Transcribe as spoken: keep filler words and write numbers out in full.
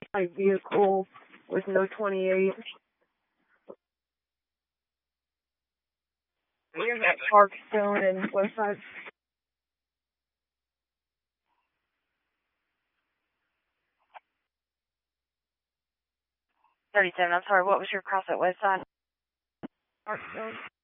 my vehicle with no twenty-eight. We have that Parkstone and Westside. thirty-seven, I'm sorry, what was your cross at Westside? Parkstone.